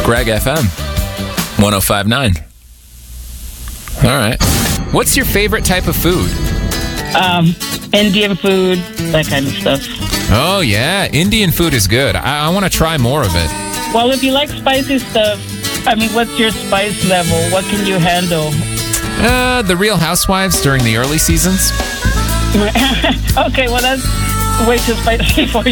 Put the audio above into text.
Greg FM 105.9. All right. What's your favorite type of food? Indian food, that kind of stuff. Oh, yeah. Indian food is good. I want to try more of it. Well, if you like spicy stuff, I mean, what's your spice level? What can you handle? The Real Housewives during the early seasons. Okay, well, that's way too spicy for you.